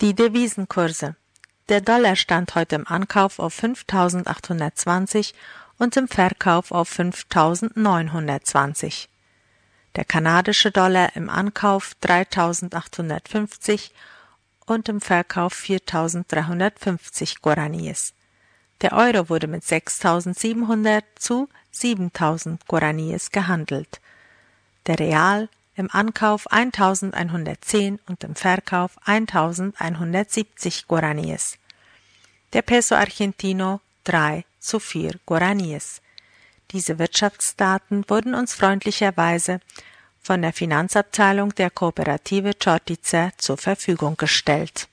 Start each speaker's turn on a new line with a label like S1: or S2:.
S1: Die Devisenkurse. Der Dollar stand heute im Ankauf auf 5.820 und im Verkauf auf 5.920. Der kanadische Dollar im Ankauf 3.850 und im Verkauf 4.350 Guaraníes. Der Euro wurde mit 6.700 zu 7.000 Guaraníes gehandelt. Der Real im Ankauf 1.110 und im Verkauf 1.170 Guaraníes. Der Peso Argentino 3 zu 4 Guaraníes. Diese Wirtschaftsdaten wurden uns freundlicherweise von der Finanzabteilung der Kooperative Chortice zur Verfügung gestellt.